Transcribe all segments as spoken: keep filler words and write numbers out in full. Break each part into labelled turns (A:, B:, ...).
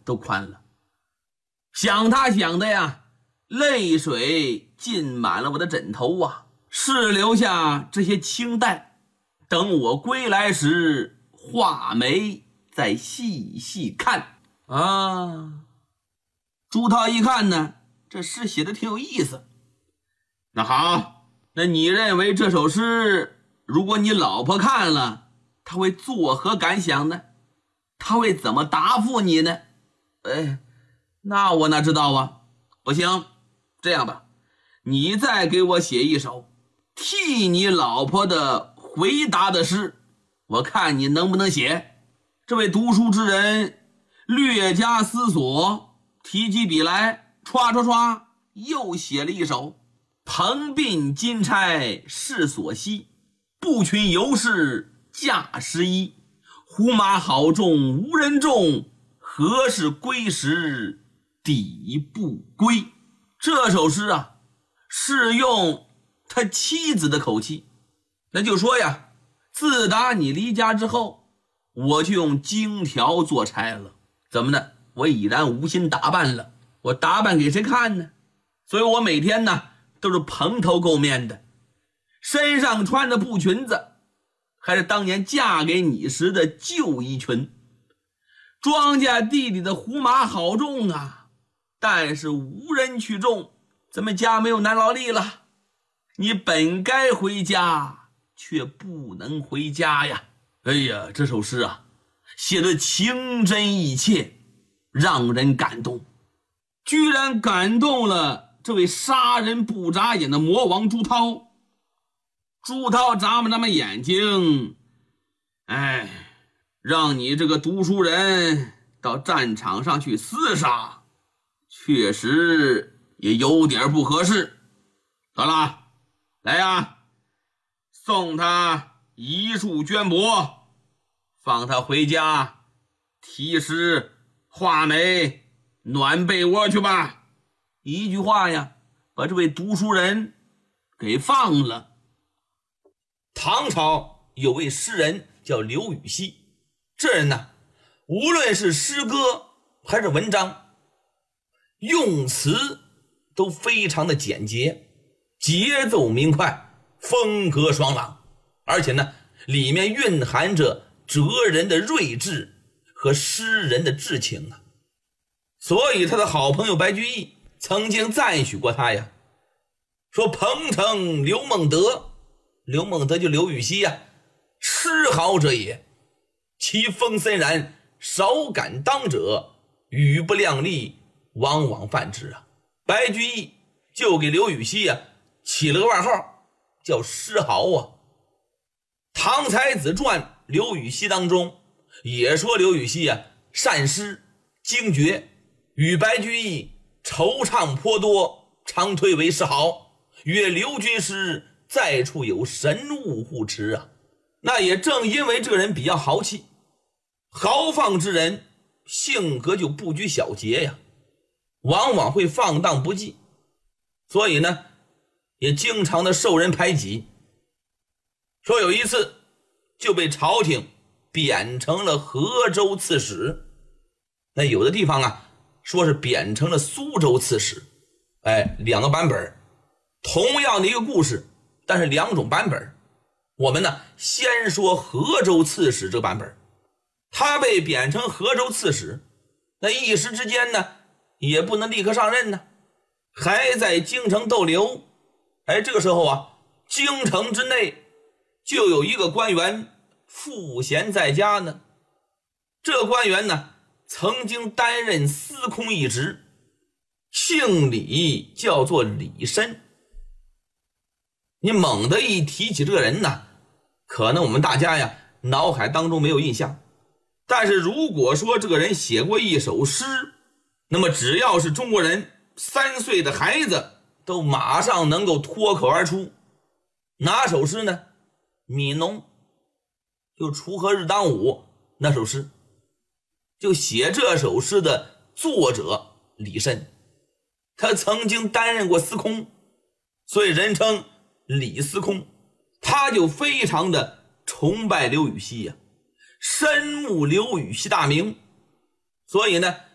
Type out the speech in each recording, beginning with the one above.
A: 都宽了。想他想的呀，泪水浸满了我的枕头啊，是留下这些清淡，等我归来时画眉再细细看啊。朱涛一看呢，这诗写的挺有意思。那好，那你认为这首诗如果你老婆看了，她会作何感想呢？她会怎么答复你呢？哎，那我哪知道啊。不行，这样吧，你再给我写一首替你老婆的回答的诗，我看你能不能写。这位读书之人略加思索，提起笔来，唰唰唰又写了一首：朋鬓金钗世所稀，步群犹是价十一。胡马好种无人种，何事归时抵不归。这首诗啊，是用他妻子的口气，那就说呀，自打你离家之后，我就用荆条做差了。怎么呢？我已然无心打扮了，我打扮给谁看呢？所以我每天呢都是蓬头垢面的，身上穿的布裙子还是当年嫁给你时的旧衣裙。庄稼地里的胡麻好种啊，但是无人去种，咱们家没有男劳力了，你本该回家却不能回家呀。哎呀，这首诗啊写得情真意切，让人感动，居然感动了这位杀人不眨眼的魔王朱涛。朱涛眨巴眨巴眼睛，哎，让你这个读书人到战场上去厮杀，确实也有点不合适。得了，来呀，送他一束绢帛，放他回家题诗画眉暖被窝去吧。一句话呀，把这位读书人给放了。唐朝有位诗人叫刘禹锡，这人呢，无论是诗歌还是文章，用词都非常的简洁，节奏明快，风格爽朗，而且呢，里面蕴含着哲人的睿智和诗人的至情啊。所以他的好朋友白居易曾经赞许过他呀，说鹏程刘孟德，刘孟德就刘禹锡呀，诗豪者也，其风森然，少敢当者，语不量力，往往犯之啊。白居易就给刘禹锡啊起了个外号叫诗豪啊。唐才子传刘禹锡当中也说刘禹锡啊善诗精绝，与白居易惆怅颇多，常推为诗豪，曰刘君诗在处有神物护持啊。那也正因为这个人比较豪气，豪放之人性格就不拘小节呀，往往会放荡不羁，所以呢也经常的受人排挤。说有一次就被朝廷贬成了河州刺史，那有的地方啊说是贬成了苏州刺史。哎，两个版本，同样的一个故事，但是两种版本。我们呢先说河州刺史这个版本。他被贬成河州刺史，那一时之间呢也不能立刻上任呢，还在京城逗留。哎，这个时候啊，京城之内就有一个官员赋闲在家呢。这个官员呢曾经担任司空一职，姓李，叫做李申。你猛地一提起这个人呢，可能我们大家呀脑海当中没有印象，但是如果说这个人写过一首诗，那么只要是中国人，三岁的孩子都马上能够脱口而出。哪首诗呢？悯农，就锄禾日当午那首诗，就写这首诗的作者李申，他曾经担任过司空，所以人称李司空。他就非常的崇拜刘禹锡呀，深慕刘禹锡大名，所以呢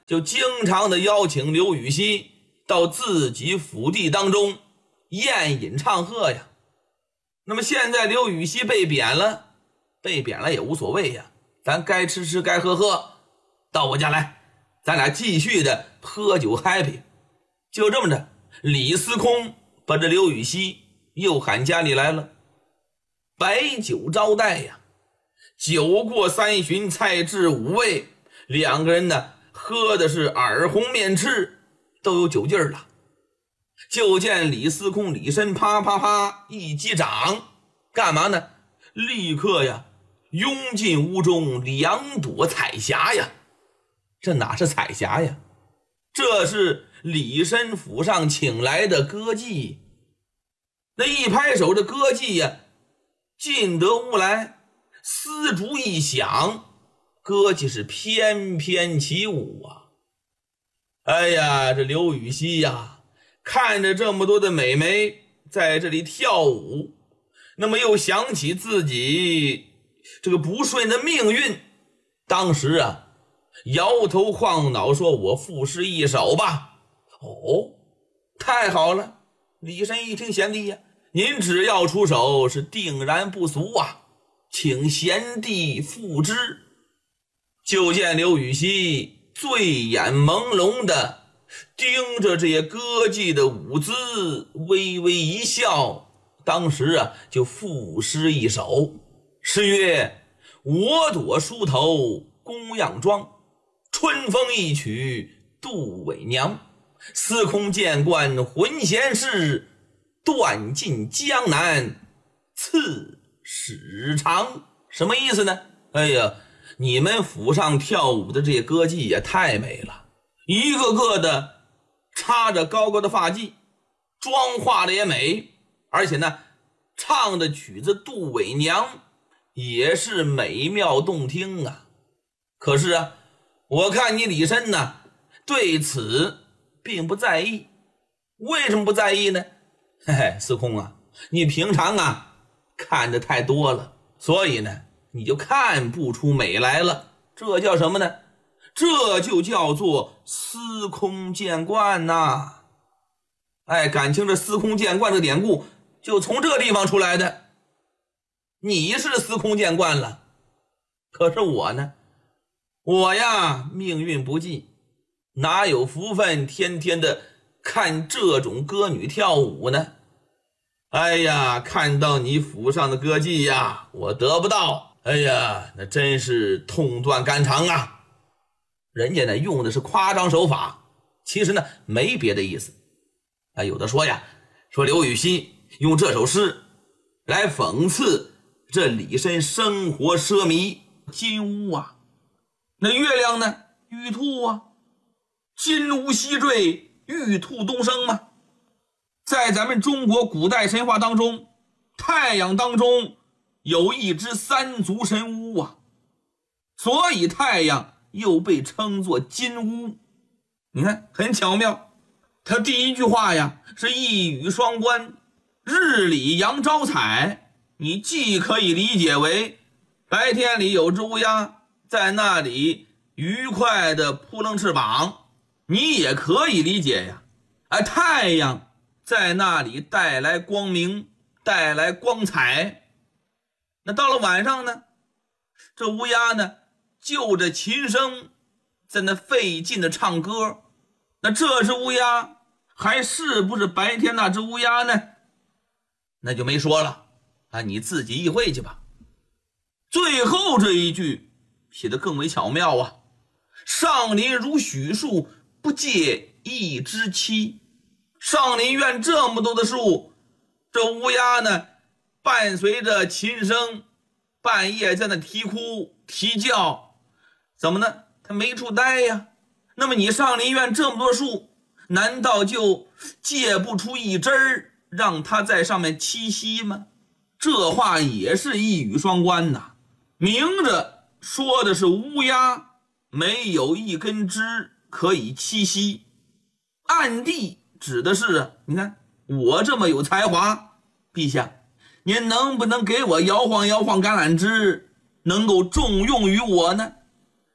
A: 就经常的邀请刘禹锡到自己府邸当中宴饮唱和呀。那么现在刘禹锡被贬了，被贬了也无所谓呀，咱该吃吃该喝喝，到我家来，咱俩继续的喝酒 happy。 就这么着，李司空把这刘禹锡又喊家里来了，摆酒招待呀。酒过三巡，菜至五味，两个人呢喝的是耳红面赤，都有酒劲儿了。就见李司空李绅啪啪啪一击掌，干嘛呢？立刻呀拥进屋中两朵彩霞呀。这哪是彩霞呀，这是李绅府上请来的歌妓。那一拍手，这歌妓呀进得屋来，丝竹一响，歌妓是翩翩起舞啊。哎呀，这刘禹锡呀看着这么多的美眉在这里跳舞，那么又想起自己这个不顺的命运，当时啊摇头晃脑说，我赋诗一首吧。哦，太好了，李绅一听，贤弟呀，您只要出手是定然不俗啊，请贤弟赋之。就见刘禹锡醉眼朦胧的盯着这些歌妓的舞姿，微微一笑，当时啊就赋诗一首，诗曰：我朵梳头宫样妆，春风一曲杜尾娘，司空见惯浑闲事，断尽江南刺史长。什么意思呢？哎呀，你们府上跳舞的这些歌妓也太美了，一个个的插着高高的发髻，妆化的也美，而且呢唱的曲子杜尾娘也是美妙动听啊。可是啊，我看你李绅呢对此并不在意。为什么不在意呢？嘿嘿，司空啊，你平常啊看的太多了，所以呢你就看不出美来了。这叫什么呢？这就叫做司空见惯呐。哎，感情这司空见惯这个典故就从这个地方出来的。你是司空见惯了，可是我呢，我呀命运不济，哪有福分天天的看这种歌女跳舞呢？哎呀，看到你府上的歌妓呀，我得不到，哎呀，那真是痛断肝肠啊。人家呢用的是夸张手法，其实呢没别的意思。啊，有的说呀，说刘禹锡用这首诗来讽刺这李绅生活奢靡，金屋啊，那月亮呢玉兔啊，金乌西坠，玉兔东升嘛。在咱们中国古代神话当中，太阳当中有一只三足神乌啊，所以太阳又被称作金乌。你看很巧妙，他第一句话呀是一语双关，日里阳招财，你既可以理解为白天里有只乌鸦在那里愉快的扑棱翅膀，你也可以理解呀，哎，太阳在那里带来光明，带来光彩。那到了晚上呢，这乌鸦呢就着琴声在那费劲的唱歌，那这只乌鸦还是不是白天那只乌鸦呢？那就没说了啊，你自己意会去吧。最后这一句写得更为巧妙啊，上林如许树，不借一枝期。上林苑这么多的树，这乌鸦呢伴随着琴声半夜在那啼哭啼叫，怎么呢？它没处待呀。那么你上林苑这么多树，难道就借不出一枝儿让它在上面栖息吗？这话也是一语双关呐，明着说的是乌鸦没有一根枝可以栖息，暗地指的是，你看我这么有才华，陛下您能不能给我摇晃摇晃橄榄枝，能够重用于我呢？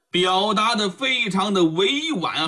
A: 表达的非常的委婉